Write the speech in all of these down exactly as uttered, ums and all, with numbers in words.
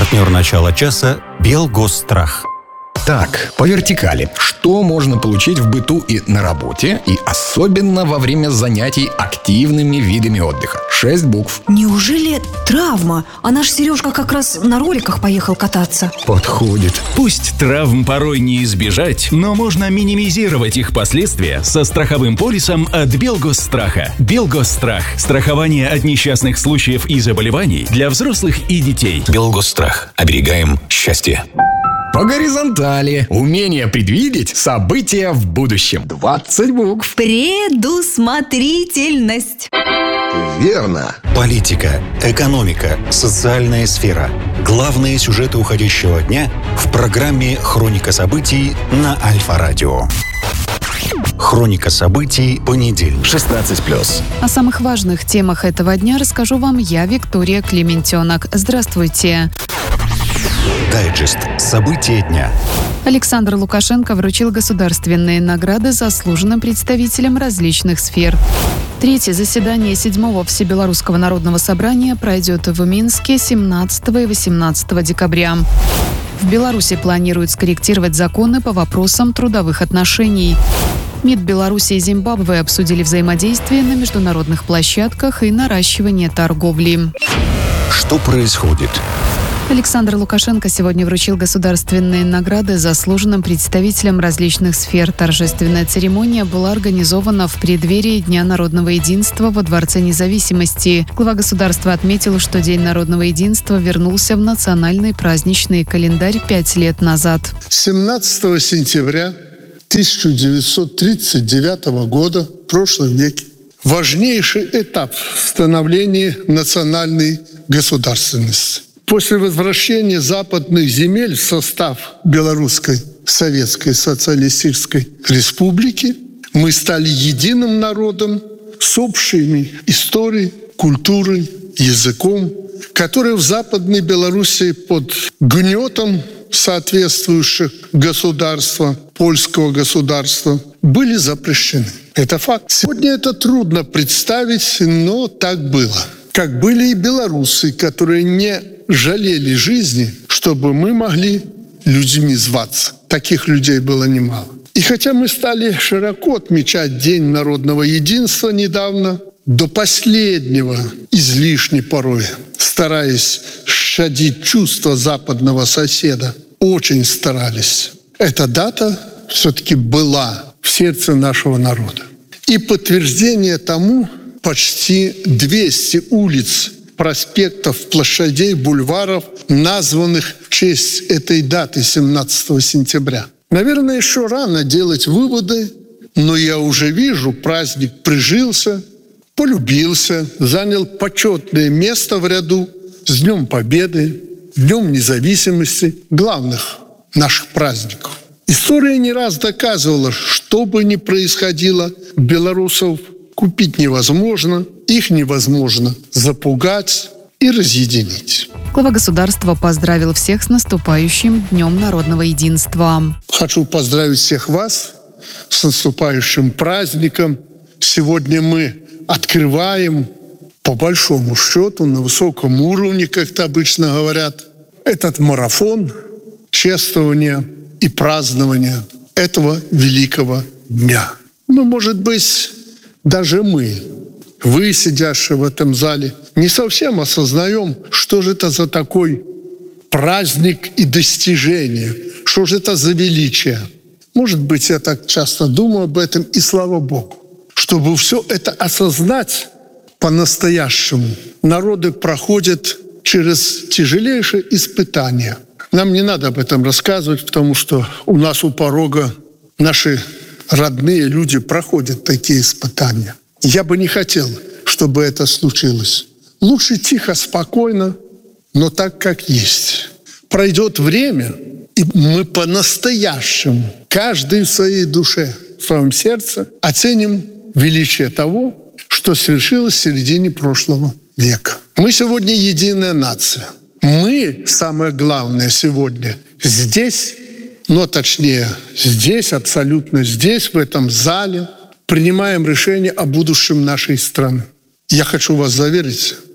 Партнер начала часа «Белгосстрах». Так, по вертикали. Что можно получить в быту и на работе, и особенно во время занятий активными видами отдыха? Шесть букв. Неужели травма? А наш Сережка как раз на роликах поехал кататься. Подходит. Пусть травм порой не избежать, но можно минимизировать их последствия со страховым полисом от Белгосстрах. Белгосстрах. Страхование от несчастных случаев и заболеваний для взрослых и детей. Белгосстрах. Оберегаем счастье. По горизонтали. Умение предвидеть события в будущем. двадцать букв. Предусмотрительность. Верно. Политика, экономика, социальная сфера. Главные сюжеты уходящего дня в программе «Хроника событий» на Альфа-радио. Хроника событий, понедельник. шестнадцать плюс. О самых важных темах этого дня расскажу вам я, Виктория Клементенок. Здравствуйте. Дайджест. События дня. Александр Лукашенко вручил государственные награды заслуженным представителям различных сфер. Третье заседание седьмого Всебелорусского народного собрания пройдет в Минске семнадцатого и восемнадцатого декабря. В Беларуси планируют скорректировать законы по вопросам трудовых отношений. МИД Беларуси и Зимбабве обсудили взаимодействие на международных площадках и наращивание торговли. Что происходит? Александр Лукашенко сегодня вручил государственные награды заслуженным представителям различных сфер. Торжественная церемония была организована в преддверии Дня народного единства во Дворце независимости. Глава государства отметил, что День народного единства вернулся в национальный праздничный календарь пять лет назад. семнадцатого сентября тысяча девятьсот тридцать девятого года, в прошлом веке, важнейший этап в становлении национальной государственности. После возвращения западных земель в состав Белорусской Советской Социалистической Республики мы стали единым народом с общими историей, культурой, языком, которые в Западной Белоруссии под гнетом соответствующих государства, польского государства, были запрещены. Это факт. Сегодня это трудно представить, но так было. Как были и белорусы, которые не жалели жизни, чтобы мы могли людьми зваться. Таких людей было немало. И хотя мы стали широко отмечать День народного единства недавно, до последнего, излишне порой, стараясь щадить чувства западного соседа, очень старались. Эта дата все-таки была в сердце нашего народа. И подтверждение тому почти двести улиц, проспектов, площадей, бульваров, названных в честь этой даты, семнадцатого сентября. Наверное, еще рано делать выводы, но я уже вижу, праздник прижился, полюбился, занял почетное место в ряду с Днем Победы, Днем Независимости, главных наших праздников. История не раз доказывала, что бы ни происходило, белорусов купить невозможно, их невозможно запугать и разъединить. Глава государства поздравил всех с наступающим Днем народного единства. Хочу поздравить всех вас с наступающим праздником. Сегодня мы открываем, по большому счету, на высоком уровне, как это обычно говорят, этот марафон чествования и празднования этого великого дня. Ну, может быть, даже мы, вы, сидящие в этом зале, не совсем осознаем, что же это за такой праздник и достижение, что же это за величие. Может быть, я так часто думаю об этом, и слава Богу. Чтобы все это осознать по-настоящему, народы проходят через тяжелейшие испытания. Нам не надо об этом рассказывать, потому что у нас у порога наши родные люди проходят такие испытания. Я бы не хотел, чтобы это случилось. Лучше тихо, спокойно, но так, как есть. Пройдет время, и мы по-настоящему, каждый в своей душе, в своем сердце, оценим величие того, что свершилось в середине прошлого века. Мы сегодня единая нация. Мы, самое главное сегодня, здесь, но точнее здесь, абсолютно здесь, в этом зале, принимаем решение о будущем нашей страны. Я хочу вас заверить,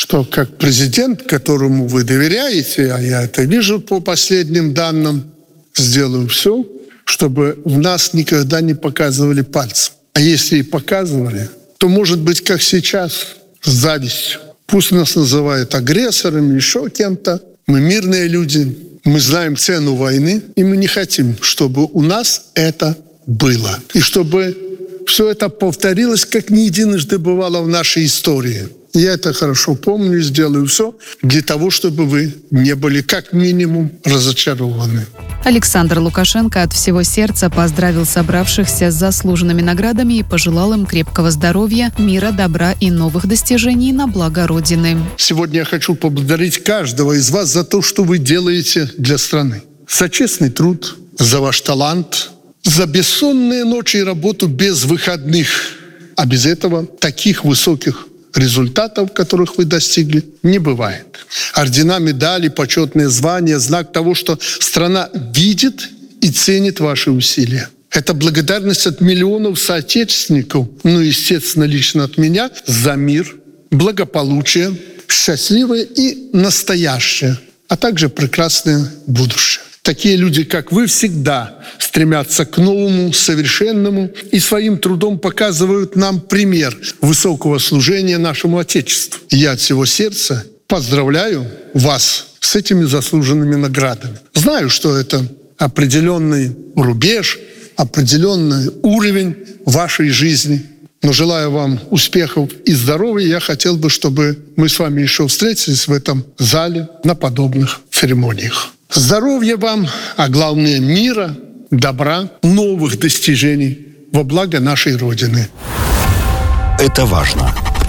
что как президент, которому вы доверяете, а я это вижу по последним данным, сделаю все, чтобы в нас никогда не показывали пальцем. А если и показывали, то, может быть, как сейчас, с завистью. Пусть нас называют агрессорами, еще кем-то. Мы мирные люди, мы знаем цену войны, и мы не хотим, чтобы у нас это было. И чтобы все это повторилось, как не единожды бывало в нашей истории. Я это хорошо помню и сделаю все для того, чтобы вы не были как минимум разочарованы. Александр Лукашенко от всего сердца поздравил собравшихся с заслуженными наградами и пожелал им крепкого здоровья, мира, добра и новых достижений на благо Родины. Сегодня я хочу поблагодарить каждого из вас за то, что вы делаете для страны. За честный труд, за ваш талант, за бессонные ночи и работу без выходных. А без этого таких высоких результатов, которых вы достигли, не бывает. Ордена, медали, почетные звания – знак того, что страна видит и ценит ваши усилия. Это благодарность от миллионов соотечественников, ну, естественно, лично от меня, за мир, благополучие, счастливое и настоящее, а также прекрасное будущее. Такие люди, как вы, всегда стремятся к новому, совершенному и своим трудом показывают нам пример высокого служения нашему Отечеству. Я от всего сердца поздравляю вас с этими заслуженными наградами. Знаю, что это определенный рубеж, определенный уровень вашей жизни. Но желаю вам успехов и здоровья. Я хотел бы, чтобы мы с вами еще встретились в этом зале на подобных церемониях. Здоровья вам, а главное мира, добра, новых достижений во благо нашей Родины. Это важно.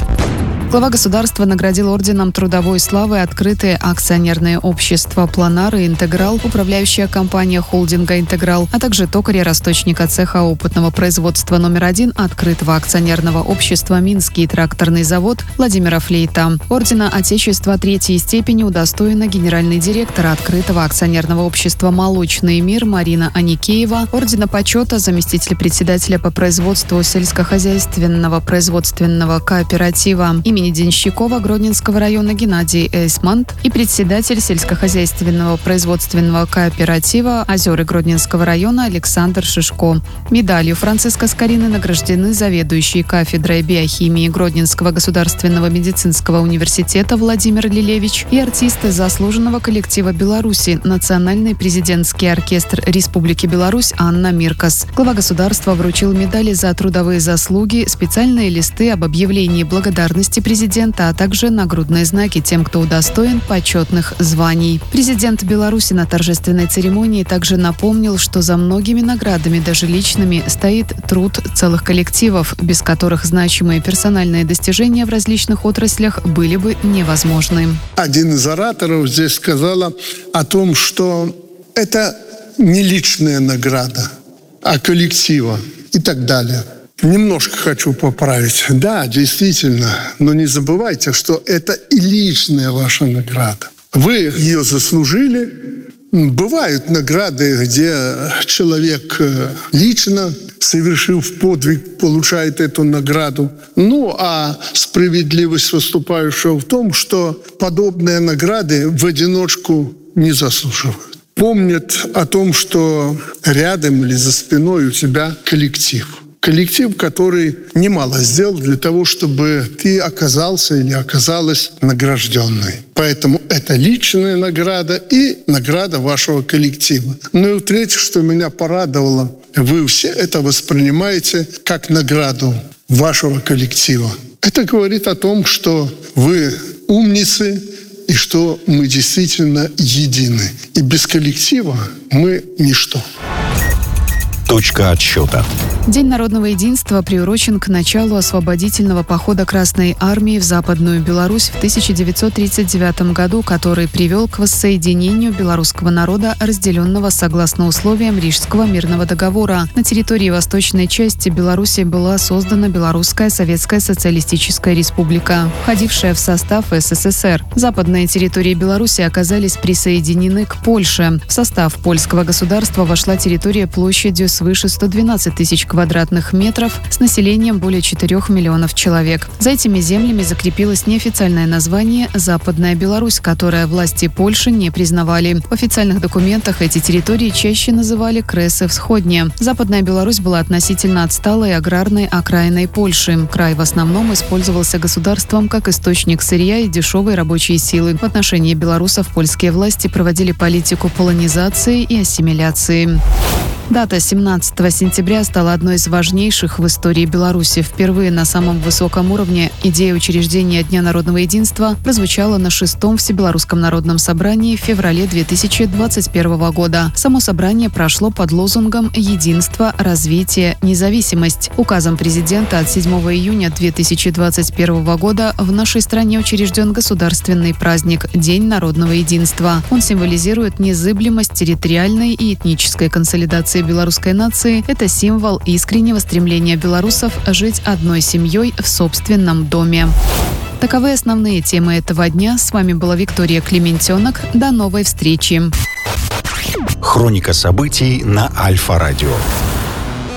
Глава государства наградил орденом Трудовой славы открытые акционерные общества «Планар» и «Интеграл», управляющая компания холдинга «Интеграл», а также токаря-росточника цеха опытного производства номер один открытого акционерного общества «Минский тракторный завод» Владимира Флейта. Ордена Отечества третьей степени удостоена генеральный директор открытого акционерного общества «Молочный мир» Марина Аникеева, ордена почета заместитель председателя по производству сельскохозяйственного производственного кооператива имени Денщикова Гродненского района Геннадий Эйсмант и председатель сельскохозяйственного производственного кооператива «Озеры» Гродненского района Александр Шишко. Медалью Франциска Скорины награждены заведующий кафедрой биохимии Гродненского государственного медицинского университета Владимир Лилевич и артисты заслуженного коллектива Беларуси Национальный президентский оркестр Республики Беларусь Анна Миркас. Глава государства вручил медали за трудовые заслуги, специальные листы об объявлении благодарности президента, а также нагрудные знаки тем, кто удостоен почетных званий. Президент Беларуси на торжественной церемонии также напомнил, что за многими наградами, даже личными, стоит труд целых коллективов, без которых значимые персональные достижения в различных отраслях были бы невозможны. Один из ораторов здесь сказал о том, что это не личная награда, а коллектива и так далее. Немножко хочу поправить. Да, действительно, но не забывайте, что это и личная ваша награда. Вы ее заслужили. Бывают награды, где человек лично, совершив подвиг, получает эту награду. Ну, а справедливость выступающего в том, что подобные награды в одиночку не заслуживают. Помнят о том, что рядом или за спиной у тебя коллектив. Коллектив, который немало сделал для того, чтобы ты оказался или оказалась награжденной. Поэтому это личная награда и награда вашего коллектива. Ну и третье, что меня порадовало, вы все это воспринимаете как награду вашего коллектива. Это говорит о том, что вы умницы и что мы действительно едины. И без коллектива мы ничто. Точка отсчета. День народного единства приурочен к началу освободительного похода Красной Армии в Западную Беларусь в тысяча девятьсот тридцать девятом году, который привел к воссоединению белорусского народа, разделенного согласно условиям Рижского мирного договора. На территории восточной части Беларуси была создана Белорусская Советская Социалистическая Республика, входившая в состав СССР. Западные территории Беларуси оказались присоединены к Польше. В состав польского государства вошла территория площадью свыше сто двенадцать тысяч квадратных метров с населением более четырёх миллионов человек. За этими землями закрепилось неофициальное название «Западная Беларусь», которое власти Польши не признавали. В официальных документах эти территории чаще называли Кресы Всходние. Западная Беларусь была относительно отсталой аграрной окраиной Польши. Край в основном использовался государством как источник сырья и дешевой рабочей силы. В отношении белорусов польские власти проводили политику полонизации и ассимиляции. Дата семнадцатого сентября стала одной из важнейших в истории Беларуси. Впервые на самом высоком уровне идея учреждения Дня народного единства прозвучала на шестом Всебелорусском народном собрании в феврале две тысячи двадцать первого года. Само собрание прошло под лозунгом «Единство, развитие, независимость». Указом президента от седьмого июня две тысячи двадцать первого года в нашей стране учрежден государственный праздник День народного единства. Он символизирует незыблемость территориальной и этнической консолидации белорусской нации. Это символ искреннего стремления белорусов жить одной семьей в собственном доме. Таковы основные темы этого дня. С вами была Виктория Клементенок. До новой встречи. Хроника событий на Альфа-радио.